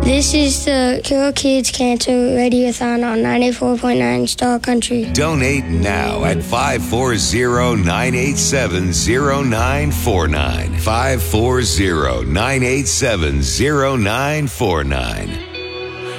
This is the Cure Kids Cancer Radiothon on 94.9 Star Country. Donate now at 540-987-0949. 540-987-0949.